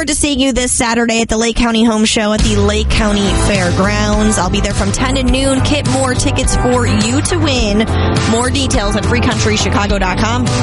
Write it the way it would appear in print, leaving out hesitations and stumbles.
forward to seeing you this Saturday at the Lake County Home Show at the Lake County Fairgrounds. I'll be there from 10 to noon. Kit Moore tickets for you to win. More details at freecountrychicago.com.